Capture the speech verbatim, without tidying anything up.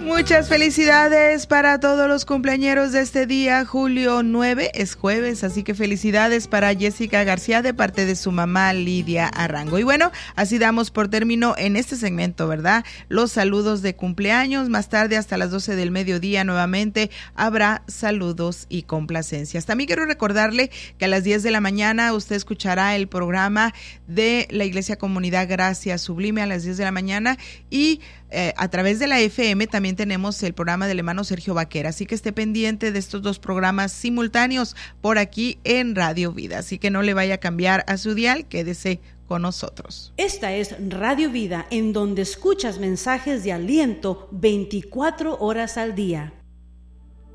Muchas felicidades para todos los cumpleañeros de este día, julio nueve, es jueves, así que felicidades para Jessica García de parte de su mamá Lidia Arrango. Y bueno, así damos por término en este segmento, ¿verdad? Los saludos de cumpleaños, más tarde hasta las doce del mediodía nuevamente habrá saludos y complacencias. También quiero recordarle que a las diez de la mañana usted escuchará el programa de la Iglesia Comunidad Gracia Sublime a las diez de la mañana y eh, a través de la F M también tenemos el programa del hermano Sergio Vaquera, así que esté pendiente de estos dos programas simultáneos por aquí en Radio Vida, así que no le vaya a cambiar a su dial, quédese con nosotros. Esta es Radio Vida, en donde escuchas mensajes de aliento veinticuatro horas al día.